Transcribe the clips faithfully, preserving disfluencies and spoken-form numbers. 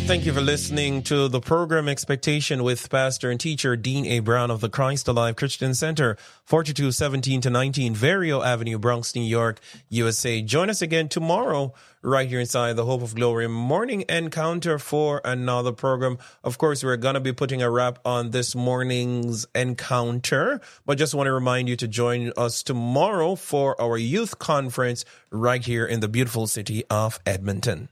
Thank you for listening to the program Expectation with Pastor and Teacher Dean A. Brown of the Christ Alive Christian Center, forty-two seventeen to nineteen Vario Avenue, Bronx, New York, U S A. Join us again tomorrow right here inside the Hope of Glory Morning Encounter for another program. Of course, we're going to be putting a wrap on this morning's encounter, but just want to remind you to join us tomorrow for our youth conference right here in the beautiful city of Edmonton.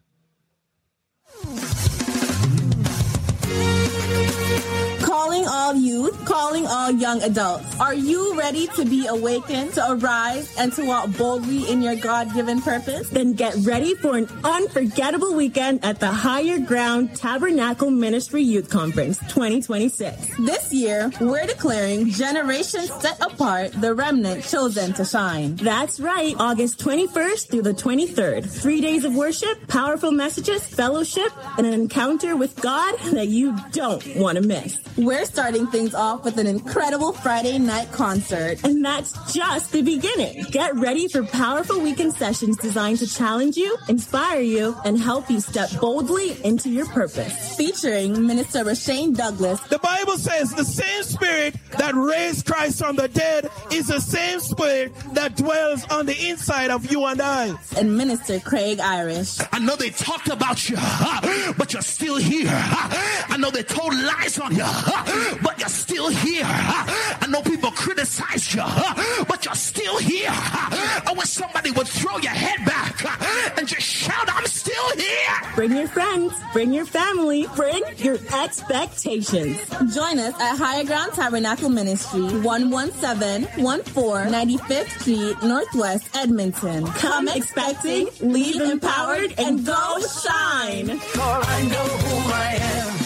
Calling all youth, calling all young adults. Are you ready to be awakened, to arise, and to walk boldly in your God-given purpose? Then get ready for an unforgettable weekend at the Higher Ground Tabernacle Ministry Youth Conference twenty twenty-six. This year, we're declaring generations set apart, the remnant chosen to shine. That's right, August twenty-first through the twenty-third. Three days of worship, powerful messages, fellowship, and an encounter with God that you don't want to miss. We're starting things off with an incredible Friday night concert. And that's just the beginning. Get ready for powerful weekend sessions designed to challenge you, inspire you, and help you step boldly into your purpose. Featuring Minister Rashane Douglas. The Bible says the same spirit that raised Christ from the dead is the same spirit that dwells on the inside of you and I. And Minister Craig Irish. I know they talked about you, but you're still here. I know they told lies on you, but you're still here. I know people criticize you, but you're still here. I wish somebody would throw your head back and just shout, I'm still here. Bring your friends, bring your family, bring your expectations. Join us at Higher Ground Tabernacle Ministry, one one seven one four ninety-fifth Street, Northwest Edmonton. Come expecting, leave empowered, and go shine. For I know who I am.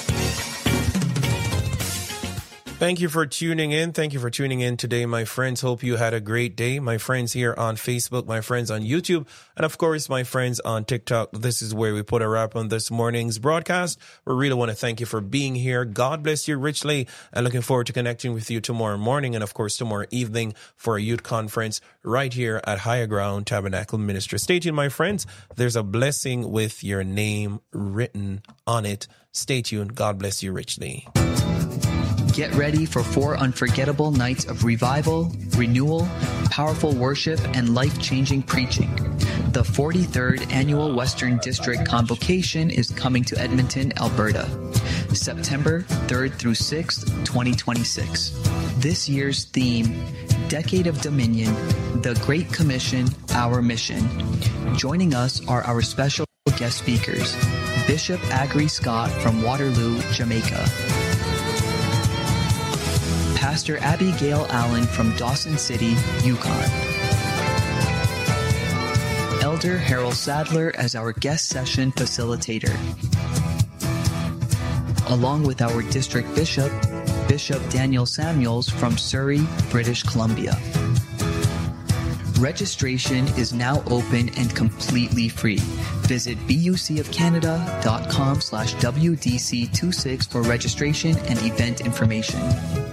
Thank you for tuning in. Thank you for tuning in today, my friends. Hope you had a great day. My friends here on Facebook, my friends on YouTube, and of course, my friends on TikTok. This is where we put a wrap on this morning's broadcast. We really want to thank you for being here. God bless you richly, and looking forward to connecting with you tomorrow morning and, of course, tomorrow evening for a youth conference right here at Higher Ground Tabernacle Ministry. Stay tuned, my friends. There's a blessing with your name written on it. Stay tuned. God bless you richly. Get ready for four unforgettable nights of revival, renewal, powerful worship, and life-changing preaching. The forty-third Annual Western District Convocation is coming to Edmonton, Alberta, September third through sixth, twenty twenty-six. This year's theme, Decade of Dominion, The Great Commission, Our Mission. Joining us are our special guest speakers, Bishop Agri Scott from Waterloo, Jamaica, Pastor Abigail Allen from Dawson City, Yukon, Elder Harold Sadler as our guest session facilitator, along with our district bishop, Bishop Daniel Samuels from Surrey, British Columbia. Registration is now open and completely free. Visit bucofcanada.com slash WDC26 for registration and event information.